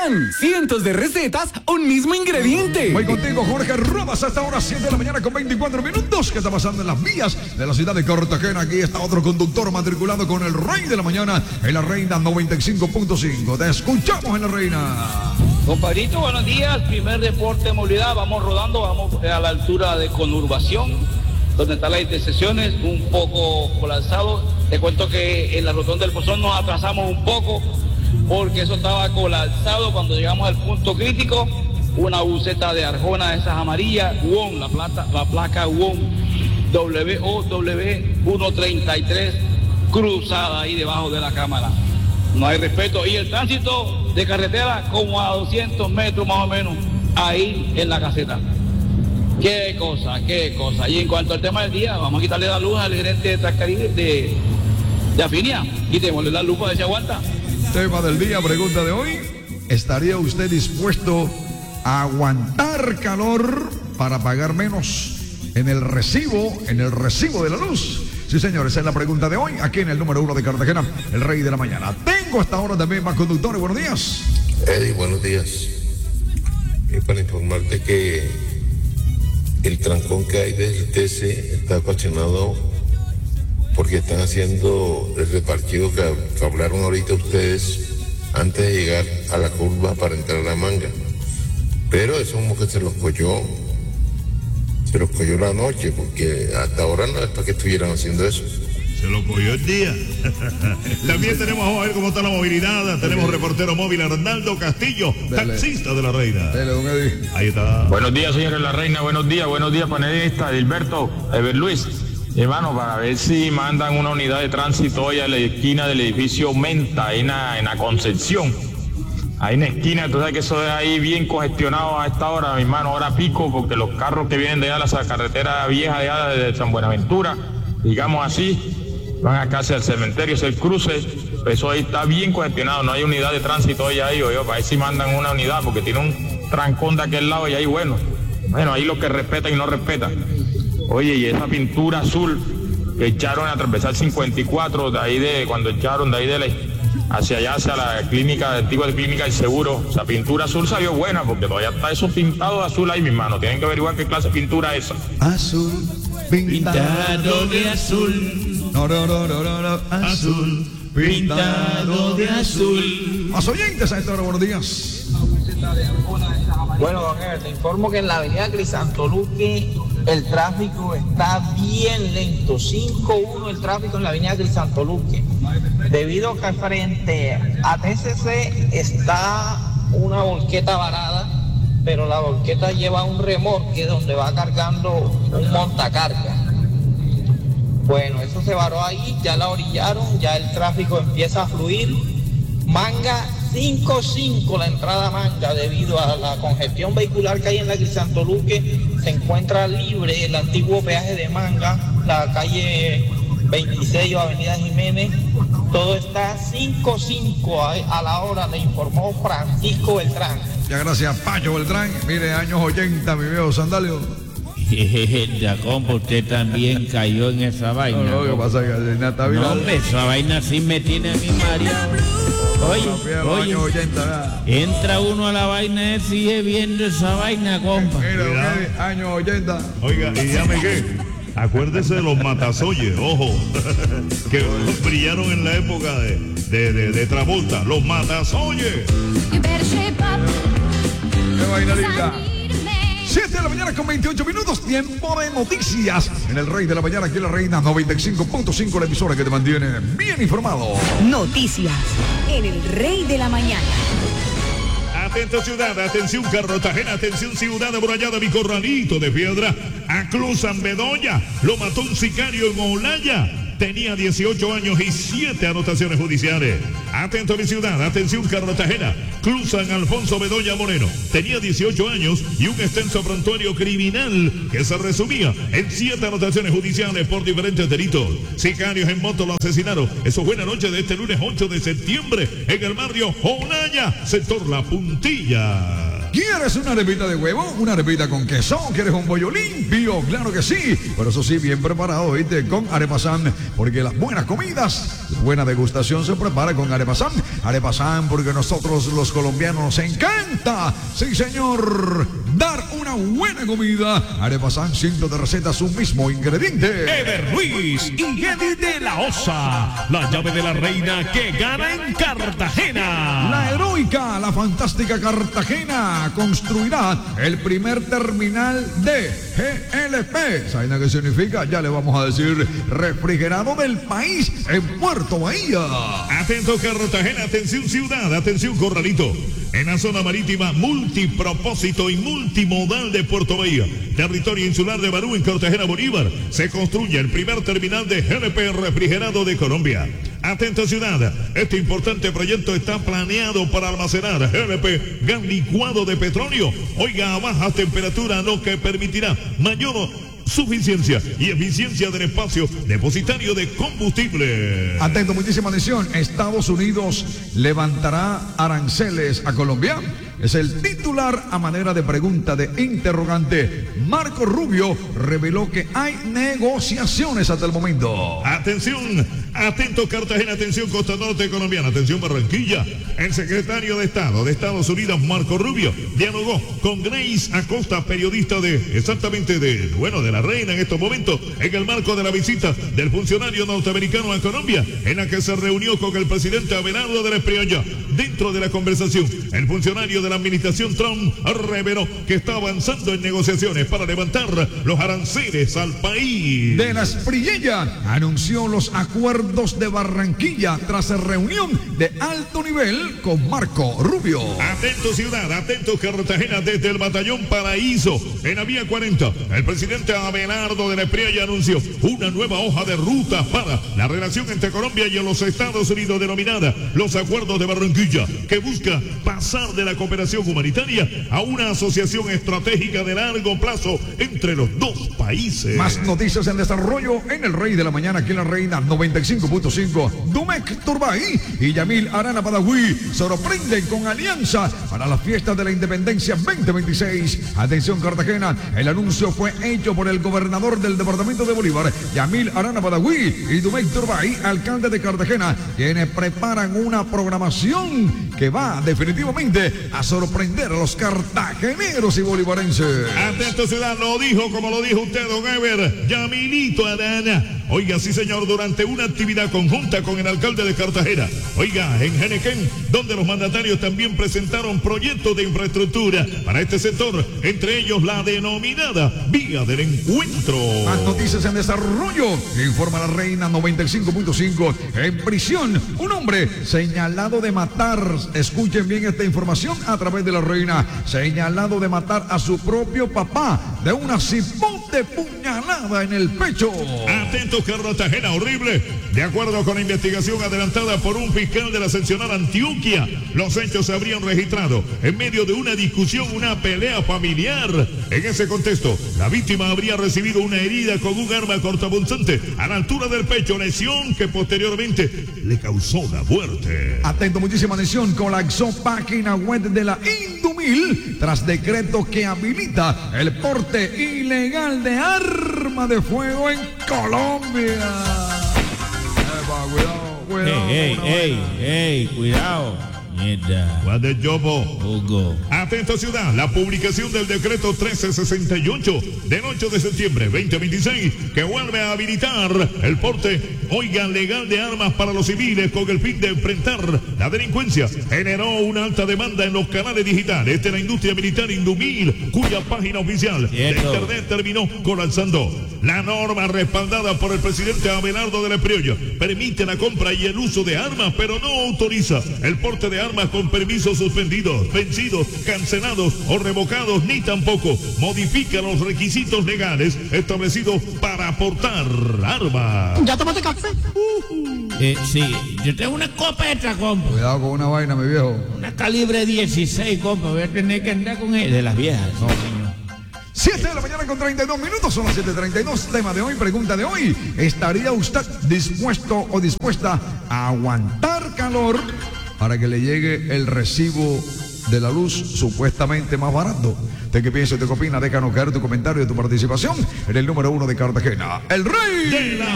¡Tan! Cientos de recetas, un mismo ingrediente. Voy contigo, Jorge Rodas, hasta ahora 7 de la mañana con 24 minutos. ¿Qué está pasando en las vías de la ciudad de Cartagena? Aquí está otro conductor matriculado con el Rey de la Mañana en la Reina 95.5. Te escuchamos en la Reina. Compadrito, buenos días. Primer deporte de movilidad. Vamos rodando, vamos a la altura de Conurbación, donde están las intersecciones, un poco colapsado. Te cuento que en la rotonda del Pozón nos atrasamos un poco porque eso estaba colapsado cuando llegamos al punto crítico. Una buceta de Arjona, esas amarillas, WON, la placa WON, WOW 133, cruzada ahí debajo de la cámara. No hay respeto. Y el tránsito de carretera como a 200 metros más o menos, ahí en la caseta. Qué cosa. Y en cuanto al tema del día, vamos a quitarle la luz al gerente de Transcaribe de Afinia. Quitémosle la luz para ver si aguanta. Tema del día, pregunta de hoy. ¿Estaría usted dispuesto a aguantar calor para pagar menos en el recibo de la luz? Sí, señores, esa es la pregunta de hoy, aquí en el número 1 de Cartagena, el Rey de la Mañana. Tengo hasta ahora también más conductores. Buenos días. Eddie, buenos días. Para informarte que el trancón que hay desde el TC está ocasionado porque están haciendo el repartido que hablaron ahorita ustedes antes de llegar a la curva para entrar a la manga. Pero eso como que se los cogió la noche, porque hasta ahora no es para que estuvieran haciendo eso. Se lo cogió el día. También tenemos, vamos a ver cómo está la movilidad. Tenemos reportero móvil Arnaldo Castillo, taxista de la Reina. Ahí está. Buenos días, señores de la Reina. Buenos días, panelista, Edilberto, Ever Luis. Hermano, para ver si mandan una unidad de tránsito hoy a la esquina del edificio Menta, ahí en la Concepción. Ahí en la esquina, tú sabes que eso es ahí bien congestionado a esta hora, mi hermano, hora pico, porque los carros que vienen de allá, la carretera vieja de allá de San Buenaventura, digamos así, van acá hacia el cementerio, hacia el cruce, eso ahí está bien congestionado, no hay unidad de tránsito hoy ahí, oye, para ver si mandan una unidad, porque tiene un trancón de aquel lado y ahí, bueno, ahí lo que respetan y no respetan. Oye, y esa pintura azul que echaron a atravesar 54, de ahí de, cuando echaron de ahí hacia allá, hacia la clínica, antigua clínica del seguro, esa pintura azul salió buena, porque todavía está eso pintado de azul ahí, mi hermano, tienen que averiguar qué clase de pintura es esa. Azul, pintado de azul. No, azul, pintado de azul. Más oyentes a esta hora, buenos días. Bueno, don Ever, te informo que en la avenida Crisantoluque el tráfico está bien lento, 5-1 el tráfico en la avenida Crisantoluque, debido a que frente a TCC está una volqueta varada, pero la volqueta lleva un remolque donde va cargando un montacarga. Bueno, eso se varó ahí, ya la orillaron, ya el tráfico empieza a fluir. Manga 5-5 la entrada a Manga, debido a la congestión vehicular que hay en la Crisantoluque. Se encuentra libre el antiguo peaje de Manga, la calle 26 o avenida Jiménez. Todo está 5-5 a la hora, le informó Francisco Beltrán. Ya gracias, Pacho Beltrán. Mire, años 80, mi viejo Sandalio. Ya, compa, usted también cayó en esa vaina. No, ¿qué pasa? No, hombre, esa vaina sí me tiene a mi mareado. Oye, entra uno a la esa y sigue viendo esa vaina, compa. Mira, años 80. Oiga, y llame qué. Acuérdese de los matasoyes, ojo, que brillaron en la época de Travolta, los matasoyes. Qué vaina linda. 7 de la mañana con 28 minutos, tiempo de noticias. En el Rey de la Mañana, aquí en la Reina 95.5, la emisora que te mantiene bien informado. Noticias en el Rey de la Mañana. Atento ciudad, atención Cartagena, atención ciudad amurallada, mi corralito de piedra. Aclusan Bedoya, lo mató un sicario en Olaya. Tenía 18 años y 7 anotaciones judiciales. Atento mi ciudad, atención Cartagena. Cruzan Alfonso Bedoya Moreno. Tenía 18 años y un extenso prontuario criminal que se resumía en 7 anotaciones judiciales por diferentes delitos. Sicarios en moto lo asesinaron. Eso fue la noche de este lunes 8 de septiembre en el barrio Olaya, sector La Puntilla. ¿Quieres una arepita de huevo? ¿Una arepita con queso? ¿Quieres un bollo limpio? Claro que sí, pero eso sí, bien preparado, ¿viste? Con Arepasan, porque las buenas comidas, la buena degustación se prepara con Arepasan. Arepasan, porque nosotros los colombianos nos encanta, sí señor, dar una buena comida. Arepasan, cientos de recetas, un mismo ingrediente. Ever Luis y Eddie de la Osa, la llave de la reina que gana en Cartagena. La heroica, la fantástica Cartagena construirá el primer terminal de GLP. ¿Saben qué significa? Ya le vamos a decir, refrigerado del país en Puerto Bahía. Atento Cartagena, atención ciudad, atención Corralito. En la zona marítima multipropósito y multimodal de Puerto Bahía, territorio insular de Barú en Cartagena, Bolívar, se construye el primer terminal de GLP refrigerado de Colombia. Atenta ciudad, este importante proyecto está planeado para almacenar GLP, gas licuado de petróleo, oiga, a baja temperatura, lo que permitirá mayor suficiencia y eficiencia del espacio depositario de combustible. Atento, muchísima atención. Estados Unidos levantará aranceles a Colombia. Es el titular a manera de pregunta de interrogante. Marco Rubio reveló que hay negociaciones hasta el momento. Atención, atento Cartagena, atención Costa Norte colombiana, atención Barranquilla. El secretario de Estado de Estados Unidos, Marco Rubio, dialogó con Grace Acosta, periodista de la reina en estos momentos, en el marco de la visita del funcionario norteamericano a Colombia, en la que se reunió con el presidente Abelardo del Espriella. Dentro de la conversación, el funcionario de la administración Trump reveló que está avanzando en negociaciones para levantar los aranceles al país. De la Espriella anunció los acuerdos de Barranquilla tras reunión de alto nivel con Marco Rubio. Atento ciudad, atento Cartagena, desde el batallón Paraíso, en la vía 40, el presidente Abelardo de la Espriella anunció una nueva hoja de ruta para la relación entre Colombia y los Estados Unidos, denominada los acuerdos de Barranquilla, que busca pasar de la cooperación humanitaria a una asociación estratégica de largo plazo entre los dos países. Más noticias en desarrollo en el Rey de la Mañana, aquí en la Reina 95.5. Dumec Turbay y Yamil Arana Badawi sorprenden con alianza para las fiestas de la Independencia 2026. Atención Cartagena, el anuncio fue hecho por el gobernador del departamento de Bolívar, Yamil Arana Badawi, y Dumec Turbay, alcalde de Cartagena, quienes preparan una programación que va definitivamente a sorprender a los cartageneros y bolivarenses. Atento ciudad, lo dijo como lo dijo usted, don Ever, Yamilito Arana. Oiga, sí señor, durante una actividad conjunta con el alcalde de Cartagena, oiga, en Genequén, donde los mandatarios también presentaron proyectos de infraestructura para este sector, entre ellos la denominada Vía del Encuentro. Más noticias en desarrollo, informa la Reina 95.5. En prisión, un hombre señalado de matar, escuchen bien esta información a través de la Reina, señalado de matar a su propio papá de una cipote puñalada en el pecho. Atento Cartagena, horrible. De acuerdo con la investigación adelantada por un fiscal de la seccional Antioquia, los hechos se habrían registrado en medio de una discusión, una pelea familiar. En ese contexto, la víctima habría recibido una herida con un arma cortopunzante a la altura del pecho, lesión que posteriormente le causó la muerte. Atento, muchísima atención, colapsó página web de la Indumil tras decreto que habilita el porte ilegal de arma de fuego en Colombia. Cuidado. Mierda. Juan de Yobo. Hugo. Atento ciudad, la publicación del decreto 1368 del 8 de septiembre 2026 que vuelve a habilitar el porte, oiga, legal de armas para los civiles con el fin de enfrentar la delincuencia. Generó una alta demanda en los canales digitales de la industria militar Indumil, cuya página oficial de internet terminó colapsando. La norma respaldada por el presidente Abelardo de la Espriella permite la compra y el uso de armas, pero no autoriza el porte de armas con permisos suspendidos, vencidos, cancelados o revocados, ni tampoco modifica los requisitos legales establecidos para portar armas. ¿Ya tomaste café? Sí, yo tengo una escopeta, compa. Cuidado con una vaina, mi viejo. Una calibre 16, compa. Voy a tener que andar con ella. De las viejas. No, señor. 7 de la mañana con 32 minutos, son las 7:32. Tema de hoy, pregunta de hoy. ¿Estaría usted dispuesto o dispuesta a aguantar calor para que le llegue el recibo de la luz supuestamente más barato. ¿De qué piensas, de qué opinas? Déjanos caer tu comentario y tu participación en el número 1 de Cartagena, el rey.